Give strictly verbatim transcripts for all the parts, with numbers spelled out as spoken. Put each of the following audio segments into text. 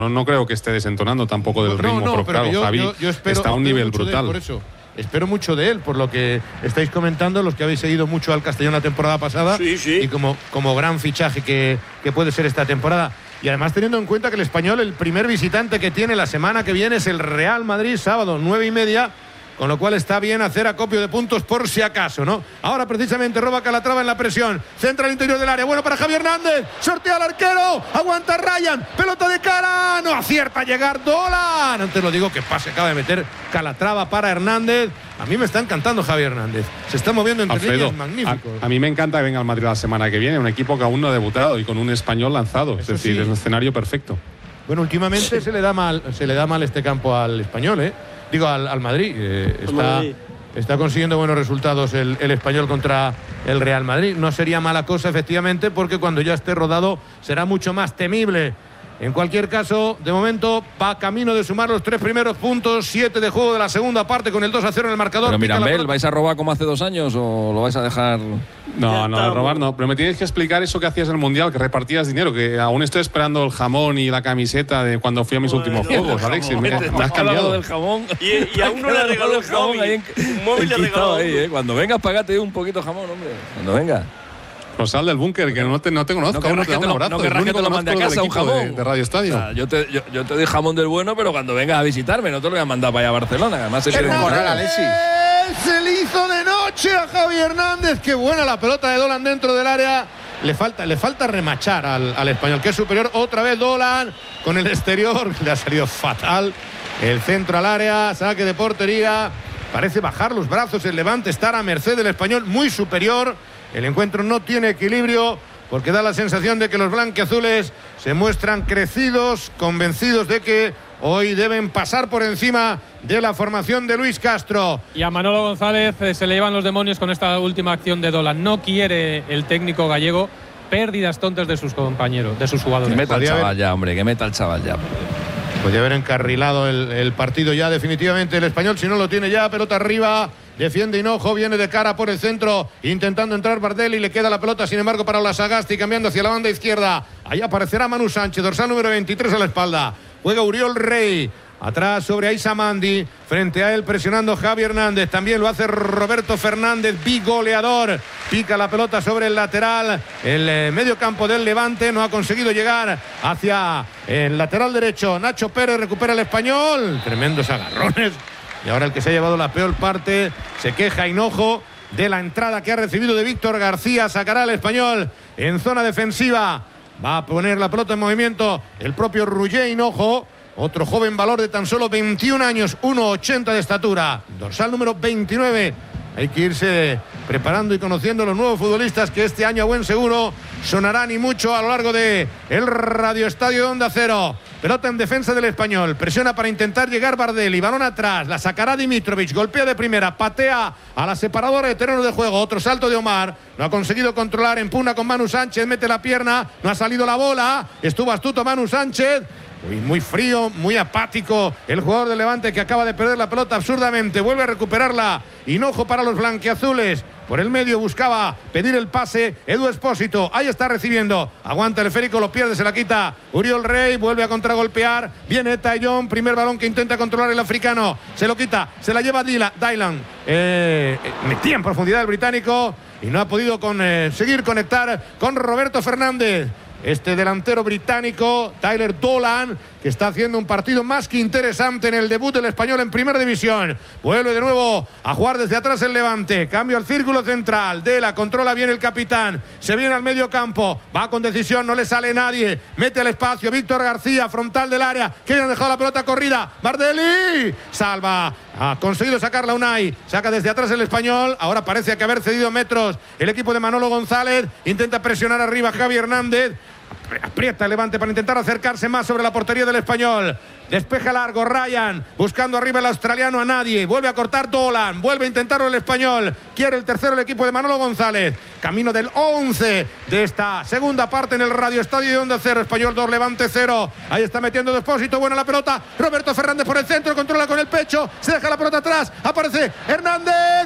No, no creo que esté desentonando tampoco del no, ritmo, no, pero, pero claro, yo, Javi yo, yo espero, está a un espero nivel mucho de él, brutal. por eso. Espero mucho de él, por lo que estáis comentando, los que habéis seguido mucho al Castellón la temporada pasada. Sí, sí. Y como, como gran fichaje que, que puede ser esta temporada. Y además teniendo en cuenta que el Español, el primer visitante que tiene la semana que viene es el Real Madrid, sábado nueve y media. Con lo cual está bien hacer acopio de puntos por si acaso, ¿no? Ahora precisamente roba Calatrava en la presión. Centra al interior del área. Bueno para Javi Hernández. Sortea al arquero. Aguanta Ryan. Pelota de cara. No acierta a llegar Dolan. Antes lo digo que pase acaba de meter Calatrava para Hernández. A mí me está encantando Javi Hernández. Se está moviendo entre Alfredo, líneas magníficos. A, a mí me encanta que venga al Madrid la semana que viene. Un equipo que aún no ha debutado y con un español lanzado. Eso es decir, sí. es un escenario perfecto. Bueno, últimamente sí. se le da mal, se le da mal este campo al Español, ¿eh? Digo, al, al Madrid. Eh, está, Madrid. está consiguiendo buenos resultados el, el Español contra el Real Madrid. No sería mala cosa, efectivamente, porque cuando ya esté rodado será mucho más temible. En cualquier caso, de momento, va camino de sumar los tres primeros puntos. Siete de juego de la segunda parte con el dos a cero en el marcador. Pero Mirambel, la... ¿vais a robar como hace dos años o lo vais a dejar...? No, no, de robar no. Pero me tienes que explicar eso que hacías en el Mundial, que repartías dinero, que aún estoy esperando el jamón y la camiseta de cuando fui a mis Bueno, últimos juegos, Alexis. Me, me has cambiado. del jamón. Y, y a uno le regaló el jamón móvil. ahí en, Un móvil le regaló. ahí, ¿eh? Cuando vengas, pagate un poquito de jamón, hombre. Cuando vengas. Pues sal del búnker, que no te, no te conozco. No querrás te da que te un lo- abrazo. no Es querrás el que te único lo mande a conozco casa del un equipo jamón. de, de Radio Estadio. O sea, yo, te, yo, yo te doy jamón del bueno, pero cuando vengas a visitarme, no te lo voy a mandar para allá a Barcelona. Además, se quieren Hernández, correr, Alexis. se le hizo de noche a Javi Hernández. Qué buena la pelota de Dolan dentro del área. Le falta, le falta remachar al, al Español, que es superior. Otra vez Dolan con el exterior. Le ha salido fatal. El centro al área, saque de portería. Parece bajar los brazos el Levante, estar a merced del Español, muy superior. El encuentro no tiene equilibrio, porque da la sensación de que los blanquiazules se muestran crecidos, convencidos de que hoy deben pasar por encima de la formación de Luis Castro. Y a Manolo González eh, se le llevan los demonios con esta última acción de Dolan. No quiere el técnico gallego pérdidas tontas de sus compañeros, de sus Que jugadores. meta al Podría chaval haber- ya, hombre, que meta al chaval ya. Podría haber encarrilado el, el partido ya definitivamente el Español, si no lo tiene ya, pelota arriba, defiende Hinojo, viene de cara por el centro, intentando entrar Bardelli, le queda la pelota sin embargo para la Sagasti, cambiando hacia la banda izquierda, ahí aparecerá Manu Sánchez, dorsal número veintitrés a la espalda, juega Uriol Rey, atrás sobre Aissa Mandi, frente a él presionando Javi Hernández, también lo hace Roberto Fernández, bigoleador, pica la pelota sobre el lateral, el eh, medio campo del Levante, no ha conseguido llegar hacia el lateral derecho, Nacho Pérez recupera el Español, tremendos agarrones, y ahora el que se ha llevado la peor parte, se queja Hinojo de la entrada que ha recibido de Víctor García, sacará al Español en zona defensiva, va a poner la pelota en movimiento el propio Roger Hinojo, otro joven valor de tan solo veintiún años, uno ochenta de estatura, dorsal número veintinueve. Hay que irse preparando y conociendo los nuevos futbolistas que este año a buen seguro sonarán y mucho a lo largo de el Radio Estadio de Onda Cero. Pelota en defensa del Español, presiona para intentar llegar Bardelli, balón atrás, la sacará Dimitrovic, golpea de primera, patea a la separadora de terreno de juego, otro salto de Omar, no ha conseguido controlar, empuna con Manu Sánchez, mete la pierna, no ha salido la bola, estuvo astuto Manu Sánchez. Muy, muy frío, muy apático el jugador de Levante que acaba de perder la pelota absurdamente, vuelve a recuperarla, Hinojo para los blanquiazules, por el medio buscaba pedir el pase Edu Espósito, ahí está recibiendo, aguanta el esférico, lo pierde, se la quita Uriol Rey, vuelve a contragolpear, viene Taillon, primer balón que intenta controlar el africano, se lo quita, se la lleva Dylan, Dylan eh, eh, metía en profundidad el británico y no ha podido con, eh, seguir conectar con Roberto Fernández. Este delantero británico, Tyler Dolan, que está haciendo un partido más que interesante en el debut del Español en Primera División. Vuelve de nuevo a jugar desde atrás el Levante. Cambio al círculo central. Dela, controla bien el capitán. Se viene al medio campo. Va con decisión, no le sale nadie. Mete al espacio. Víctor García, frontal del área. Que han dejado la pelota corrida. Bardelli. Salva. Ha conseguido sacarla Unai. Saca desde atrás el Español. Ahora parece que haber cedido metros el equipo de Manolo González. Intenta presionar arriba Javi Hernández. Aprieta el Levante para intentar acercarse más sobre la portería del Español. Despeja largo Ryan, buscando arriba el australiano a nadie. Vuelve a cortar Dolan, vuelve a intentarlo el Español. Quiere el tercero el equipo de Manolo González. Camino del once de esta segunda parte en el Radio Estadio de Onda Cero. Español dos, Levante cero. Ahí está metiendo Depósito, buena la pelota. Roberto Fernández por el centro, controla con el pecho. Se deja la pelota atrás, aparece Hernández.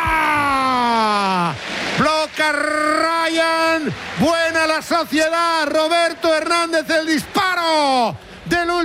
¡Bloca! Bloca Ryan. Buena la sociedad. Roberto Hernández, el disparo del último.